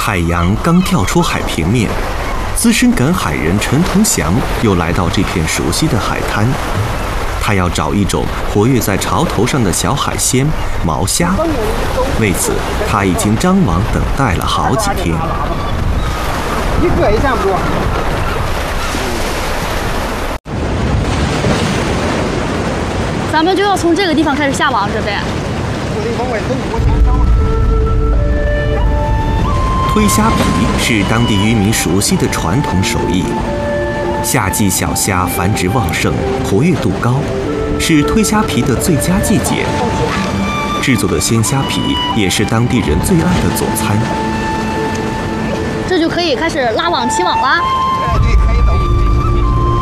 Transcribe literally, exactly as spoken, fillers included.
太阳刚跳出海平面，资深赶海人陈同祥又来到这片熟悉的海滩。他要找一种活跃在潮头上的小海鲜——毛虾。为此，他已经张网等待了好几天。 一个也见不着。 咱们就要从这个地方开始下网，这边。 推虾皮是当地渔民熟悉的传统手艺。夏季小虾繁殖旺盛，活跃度高，是推虾皮的最佳季节。制作的鲜虾皮也是当地人最爱的佐餐。 这就可以开始拉网起网啦。 哎，对。